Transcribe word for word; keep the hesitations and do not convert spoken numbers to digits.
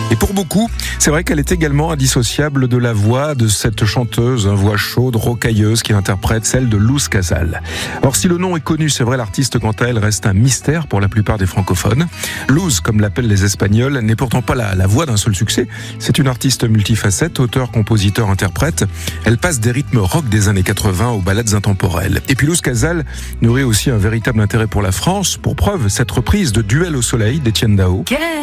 Et pour beaucoup, c'est vrai qu'elle est également indissociable de la voix de cette chanteuse, une voix chaude, rocailleuse, qui interprète celle de Luz Casal. Or, si le nom est connu, c'est vrai, l'artiste, quant à elle, reste un mystère pour la plupart des francophones. Luz, comme l'appellent les Espagnols, n'est pourtant pas la, la voix d'un seul succès. C'est une artiste multifacette, auteur, compositeur, interprète. Elle passe des rythmes rock des années quatre-vingts aux ballades intemporelles. Et puis Luz Casal nourrit aussi un véritable intérêt pour la France. Pour preuve, cette reprise de Duel au soleil d'Étienne Dao.